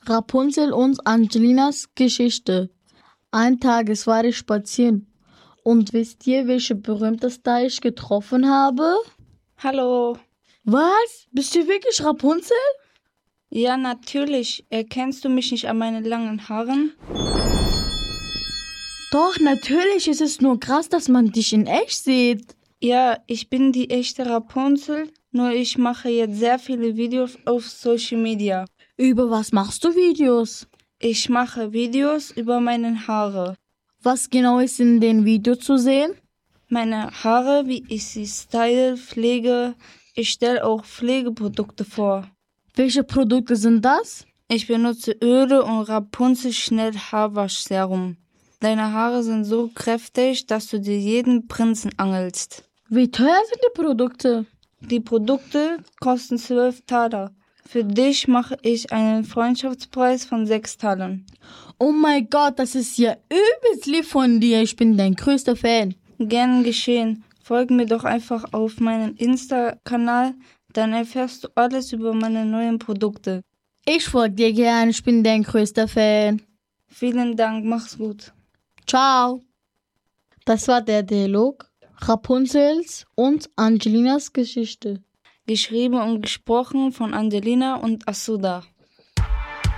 Rapunzel und Angelinas Geschichte. Eines Tages war ich spazieren. Und wisst ihr, welche berühmte Star ich getroffen habe? Hallo. Was? Bist du wirklich Rapunzel? Ja, natürlich. Erkennst du mich nicht an meinen langen Haaren? Doch, natürlich. Es ist nur krass, dass man dich in echt sieht. Ja, ich bin die echte Rapunzel, nur ich mache jetzt sehr viele Videos auf Social Media. Über was machst du Videos? Ich mache Videos über meine Haare. Was genau ist in den Videos zu sehen? Meine Haare, wie ich sie style, pflege. Ich stelle auch Pflegeprodukte vor. Welche Produkte sind das? Ich benutze Öle und Rapunzel Schnell Haarwaschserum. Deine Haare sind so kräftig, dass du dir jeden Prinzen angelst. Wie teuer sind die Produkte? Die Produkte kosten 12 Taler. Für dich mache ich einen Freundschaftspreis von 6 Talern. Oh mein Gott, das ist ja übelst lieb von dir. Ich bin dein größter Fan. Gern geschehen. Folge mir doch einfach auf meinen Insta-Kanal, dann erfährst du alles über meine neuen Produkte. Ich folge dir gern, ich bin dein größter Fan. Vielen Dank, mach's gut. Ciao. Das war der Dialog Rapunzels und Angelinas Geschichte. Geschrieben und gesprochen von Angelina und Asuda.